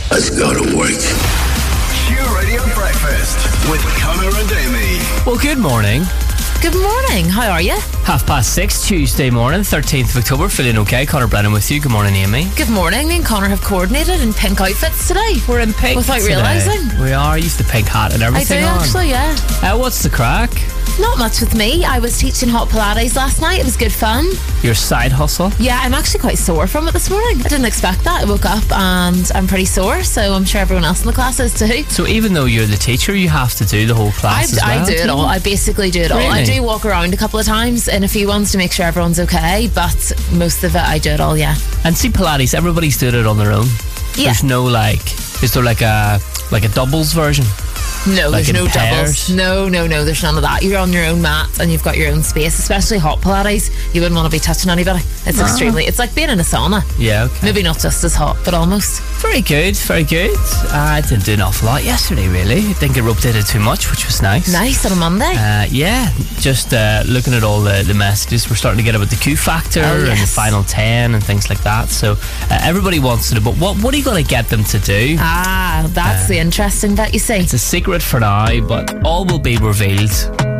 Let's go to work. Q Radio Breakfast with Connor and Amy. Well, good morning. Good morning. How are you? 6:30 Tuesday morning, 13th of October. Feeling okay? Connor Brennan with you. Good morning, Amy. Good morning. Me and Connor have coordinated in pink outfits today. We're in pink without today. realising. We are. Used the pink hat and I everything do on. actually, yeah. What's the crack? Not much with me. I was teaching hot Pilates last night. It was good fun. Your side hustle? Yeah, I'm actually quite sore from it this morning. I didn't expect that. I woke up and I'm pretty sore, so I'm sure everyone else in the class is too. So even though you're the teacher, you have to do the whole class as well? I do it all. I basically do it all. I Really? do walk around a couple of times in a few ones to make sure everyone's okay, but most of it I do it all, yeah. And see, Pilates, everybody's doing it on their own. Yeah. There's no is there like a doubles version? No, Like there's in no pairs? doubles. No, there's none of that. You're on your own mat and you've got your own space, especially hot Pilates. You wouldn't want to be touching anybody. It's it's like being in a sauna. Yeah, okay. Maybe not just as hot, but almost. Very good, very good. I didn't do an awful lot yesterday, really. I didn't get roped into too much, which was nice. Nice on a Monday. Yeah, just looking at all the messages. We're starting to get about the Q Factor and the final 10 and things like that. So everybody wants to know, but what are you going to get them to do? That's the interesting bit, you see. It's a secret for now, but all will be revealed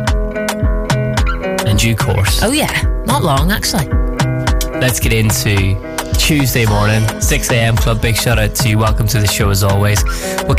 in due course. Oh yeah, not long actually. Let's get into Tuesday morning, 6 a.m. Club. Big shout out to you. Welcome to the show as always. We'll